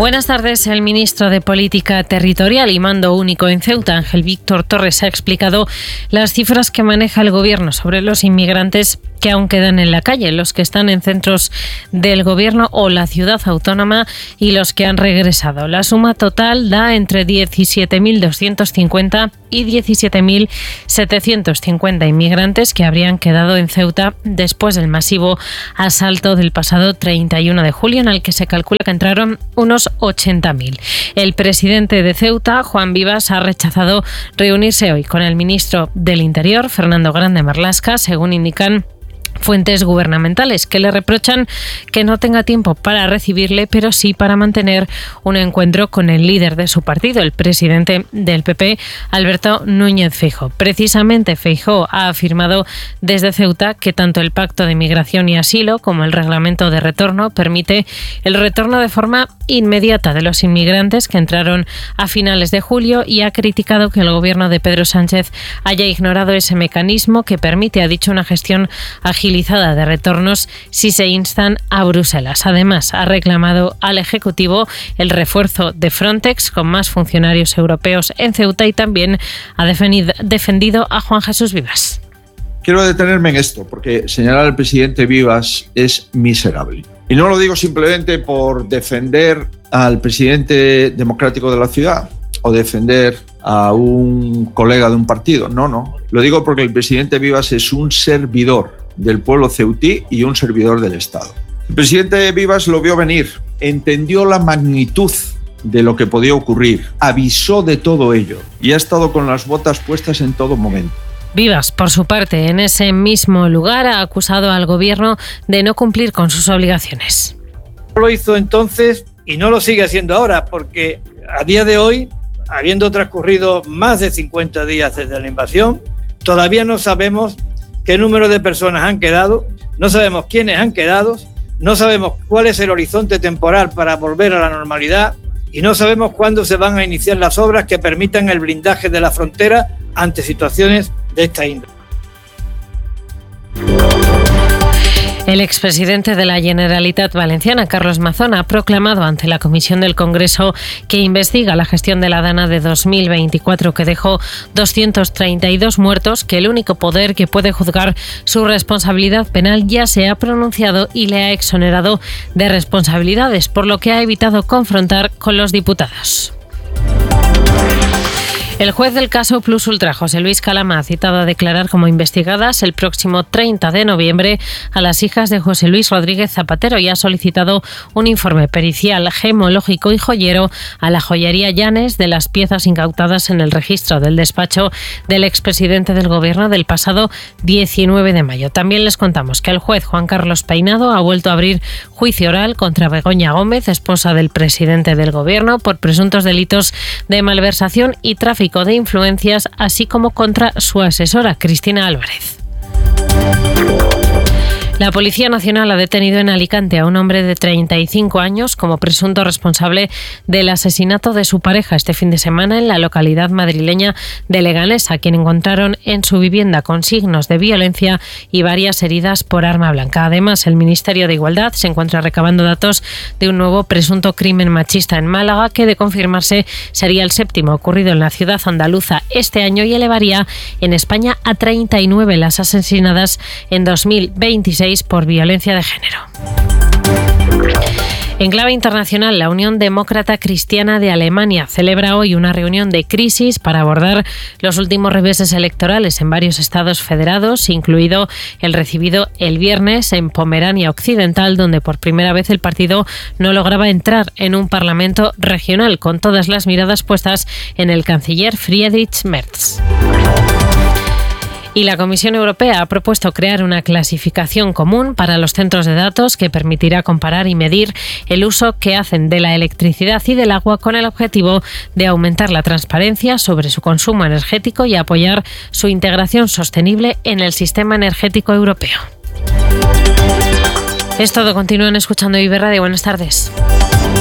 Buenas tardes. El ministro de Política Territorial y Mando Único en Ceuta, Ángel Víctor Torres, ha explicado las cifras que maneja el Gobierno sobre los inmigrantes que aún quedan en la calle, los que están en centros del Gobierno o la ciudad autónoma y los que han regresado. La suma total da entre 17.250 y 17.750 inmigrantes que habrían quedado en Ceuta después del masivo asalto del pasado 31 de julio, en el que se calcula que entraron unos 80.000. El presidente de Ceuta, Juan Vivas, ha rechazado reunirse hoy con el ministro del Interior, Fernando Grande Marlaska, según indican fuentes gubernamentales, que le reprochan que no tenga tiempo para recibirle, pero sí para mantener un encuentro con el líder de su partido, el presidente del PP, Alberto Núñez Feijóo. Precisamente Feijóo ha afirmado desde Ceuta que tanto el Pacto de Migración y Asilo como el Reglamento de Retorno permite el retorno de forma inmediata de los inmigrantes que entraron a finales de julio, y ha criticado que el gobierno de Pedro Sánchez haya ignorado ese mecanismo que permite, ha dicho, una gestión agilizada de retornos si se instan a Bruselas. Además, ha reclamado al Ejecutivo el refuerzo de Frontex con más funcionarios europeos en Ceuta, y también ha defendido a Juan Jesús Vivas. Quiero detenerme en esto, porque señalar al presidente Vivas es miserable. Y no lo digo simplemente por defender al presidente democrático de la ciudad o defender a un colega de un partido. No. Lo digo porque el presidente Vivas es un servidor del pueblo ceutí y un servidor del Estado. El presidente Vivas lo vio venir, entendió la magnitud de lo que podía ocurrir, avisó de todo ello y ha estado con las botas puestas en todo momento. Vivas, por su parte, en ese mismo lugar ha acusado al gobierno de no cumplir con sus obligaciones. Lo hizo entonces y no lo sigue haciendo ahora, porque a día de hoy, habiendo transcurrido más de 50 días desde la invasión, todavía no sabemos qué número de personas han quedado, no sabemos quiénes han quedado, no sabemos cuál es el horizonte temporal para volver a la normalidad y no sabemos cuándo se van a iniciar las obras que permitan el blindaje de la frontera ante situaciones de esta índole. El expresidente de la Generalitat Valenciana, Carlos Mazón, ha proclamado ante la Comisión del Congreso que investiga la gestión de la Dana de 2024, que dejó 232 muertos, que el único poder que puede juzgar su responsabilidad penal ya se ha pronunciado y le ha exonerado de responsabilidades, por lo que ha evitado confrontar con los diputados. El juez del caso Plus Ultra, José Luis Calama, ha citado a declarar como investigadas el próximo 30 de noviembre a las hijas de José Luis Rodríguez Zapatero y ha solicitado un informe pericial, gemológico y joyero a la joyería Llanes de las piezas incautadas en el registro del despacho del expresidente del Gobierno del pasado 19 de mayo. También les contamos que el juez Juan Carlos Peinado ha vuelto a abrir juicio oral contra Begoña Gómez, esposa del presidente del Gobierno, por presuntos delitos de malversación y tráfico de influencias, así como contra su asesora, Cristina Álvarez. La Policía Nacional ha detenido en Alicante a un hombre de 35 años como presunto responsable del asesinato de su pareja este fin de semana en la localidad madrileña de Leganés, a quien encontraron en su vivienda con signos de violencia y varias heridas por arma blanca. Además, el Ministerio de Igualdad se encuentra recabando datos de un nuevo presunto crimen machista en Málaga, que, de confirmarse, sería el séptimo ocurrido en la ciudad andaluza este año y elevaría en España a 39 las asesinadas en 2026 por violencia de género. En clave internacional, la Unión Demócrata Cristiana de Alemania celebra hoy una reunión de crisis para abordar los últimos reveses electorales en varios estados federados, incluido el recibido el viernes en Pomerania Occidental, donde por primera vez el partido no lograba entrar en un parlamento regional, con todas las miradas puestas en el canciller Friedrich Merz. Y la Comisión Europea ha propuesto crear una clasificación común para los centros de datos que permitirá comparar y medir el uso que hacen de la electricidad y del agua, con el objetivo de aumentar la transparencia sobre su consumo energético y apoyar su integración sostenible en el sistema energético europeo. Es todo. Continúen escuchando Vive Radio. Buenas tardes.